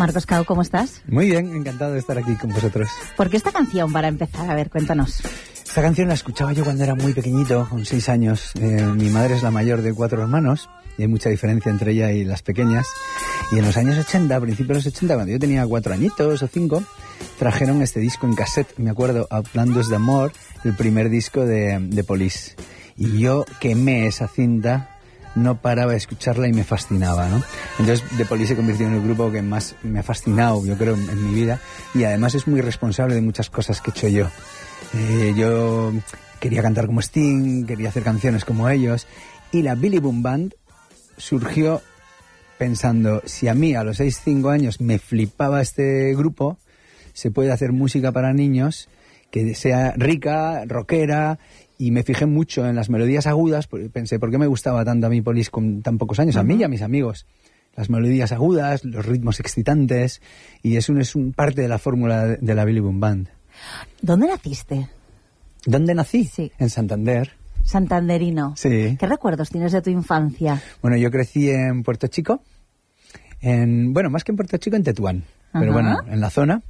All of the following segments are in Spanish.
Marcos Cao, ¿cómo estás? Muy bien, encantado de estar aquí con vosotros. ¿Por qué esta canción para empezar? A ver, cuéntanos. Esta canción la escuchaba yo cuando era muy pequeñito, con 6 años. Mi madre es la mayor de 4 hermanos y hay mucha diferencia entre ella y las pequeñas. Y en los años 80, a principios de los 80, cuando yo tenía 4 añitos o 5, trajeron este disco en cassette, me acuerdo, Hablando de Amor, el primer disco de Police. Y yo quemé esa cinta, no paraba de escucharla y me fascinaba, ¿no? Entonces The Police se convirtió en el grupo que más me ha fascinado, yo creo, en mi vida, y además es muy responsable de muchas cosas que he hecho yo. Yo quería cantar como Sting, quería hacer canciones como ellos, y la Billy Boom Band surgió pensando, si a mí a los 5 años me flipaba este grupo, se puede hacer música para niños que sea rica, rockera. Y me fijé mucho en las melodías agudas, pensé, ¿por qué me gustaba tanto a mí Police con tan pocos años? A mí y a mis amigos. Las melodías agudas, los ritmos excitantes, y es un parte de la fórmula de la Billy Boom Band. ¿Dónde naciste? ¿Dónde nací? Sí. En Santander. Santanderino. Sí. ¿Qué recuerdos tienes de tu infancia? Bueno, yo crecí en Puerto Chico, más que en Puerto Chico, en Tetuán, pero bueno, en la zona.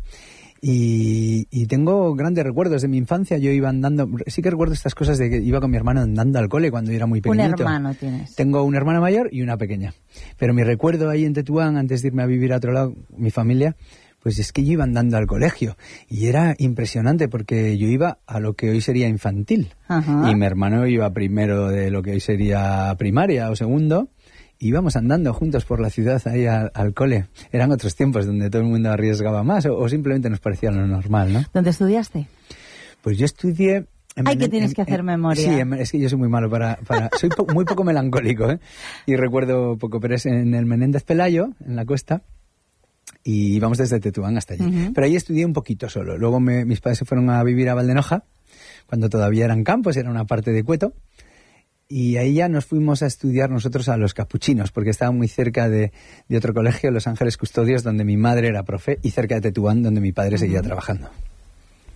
Y tengo grandes recuerdos de mi infancia. Yo iba andando, sí que recuerdo estas cosas de que iba con mi hermano andando al cole cuando yo era muy pequeñito. ¿Un hermano tienes? Tengo una hermana mayor y una pequeña. Pero mi recuerdo ahí en Tetuán, antes de irme a vivir a otro lado, mi familia, pues es que yo iba andando al colegio. Y era impresionante porque yo iba a lo que hoy sería infantil. Ajá. Y mi hermano iba primero de lo que hoy sería primaria o segundo. Íbamos andando juntos por la ciudad ahí al cole. Eran otros tiempos donde todo el mundo arriesgaba más o simplemente nos parecía lo normal, ¿no? ¿Dónde estudiaste? Pues yo estudié... Que tienes que hacer memoria. Sí, es que yo soy muy malo soy muy poco melancólico, ¿eh? Y recuerdo poco, pero es en el Menéndez Pelayo, en la costa, y íbamos desde Tetuán hasta allí. Uh-huh. Pero ahí estudié un poquito solo. Luego mis padres se fueron a vivir a Valdenoja, cuando todavía eran campos, era una parte de Cueto. Y ahí ya nos fuimos a estudiar nosotros a los Capuchinos, porque estaba muy cerca de otro colegio, Los Ángeles Custodios, donde mi madre era profe, y cerca de Tetuán, donde mi padre seguía trabajando.